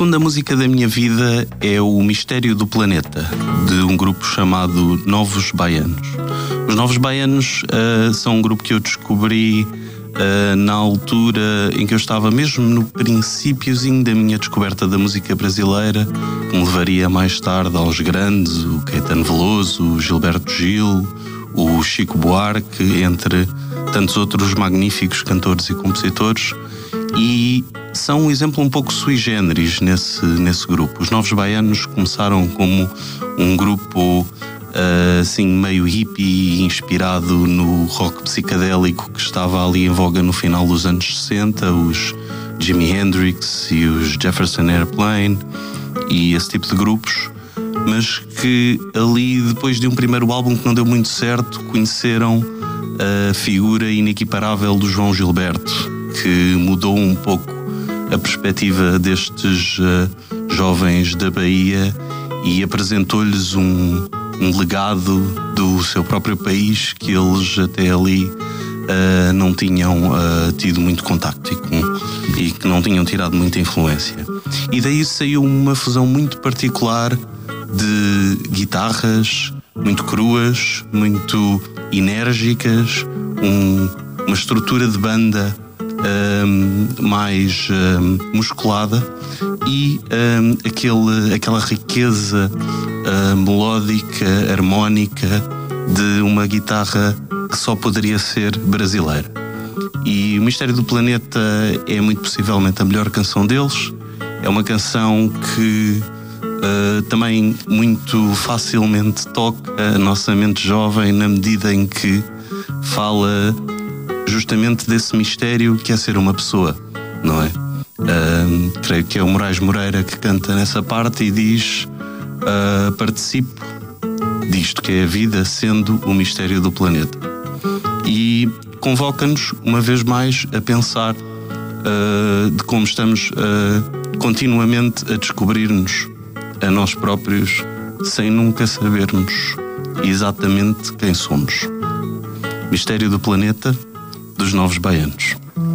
segunda música da minha vida é O Mistério do Planeta, de um grupo chamado Novos Baianos. Os Novos Baianos são um grupo que eu descobri na altura em que eu estava mesmo no princípiozinho da minha descoberta da música brasileira, que me levaria mais tarde aos grandes, o Caetano Veloso, o Gilberto Gil, o Chico Buarque, entre tantos outros magníficos cantores e compositores. E são um exemplo um pouco sui generis nesse grupo. Os Novos Baianos começaram como um grupo assim meio hippie, inspirado no rock psicadélico que estava ali em voga no final dos anos 60, os Jimi Hendrix e os Jefferson Airplane e esse tipo de grupos, mas que ali, depois de um primeiro álbum que não deu muito certo, conheceram a figura inequiparável do João Gilberto, que mudou um pouco a perspectiva destes jovens da Bahia e apresentou-lhes um legado do seu próprio país que eles até ali não tinham tido muito contacto e que não tinham tirado muita influência. E daí saiu uma fusão muito particular de guitarras muito cruas, muito enérgicas, uma estrutura de banda mais musculada e aquela riqueza melódica, harmónica de uma guitarra que só poderia ser brasileira. E O Mistério do Planeta é muito possivelmente a melhor canção deles. É uma canção que também muito facilmente toca a nossa mente jovem, na medida em que fala justamente desse mistério que é ser uma pessoa, não é? Creio que é o Moraes Moreira que canta nessa parte e diz: participo disto que é a vida, sendo o mistério do planeta. E convoca-nos uma vez mais a pensar de como estamos continuamente a descobrir-nos a nós próprios sem nunca sabermos exatamente quem somos. Mistério do Planeta, dos Novos Baianos.